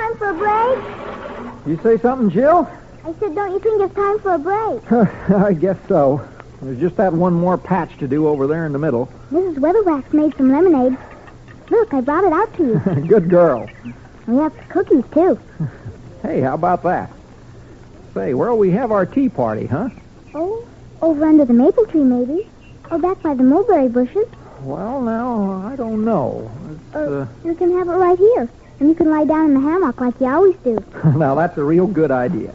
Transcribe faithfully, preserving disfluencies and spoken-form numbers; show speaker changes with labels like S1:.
S1: time for a break?
S2: You say something, Jill?
S1: I said, don't you think it's time for a break?
S2: I guess so. There's just that one more patch to do over there in the middle.
S1: Missus Weatherwax made some lemonade. Look, I brought it out to you.
S2: Good girl.
S1: We have cookies, too.
S2: Hey, how about that? Say, where'll we have our tea party, huh?
S1: Oh, over under the maple tree, maybe. Or back by the mulberry bushes.
S2: Well, now, I don't know. It's,
S1: Or
S2: uh...
S1: you can have it right here. And you can lie down in the hammock like you always do.
S2: Now, that's a real good idea.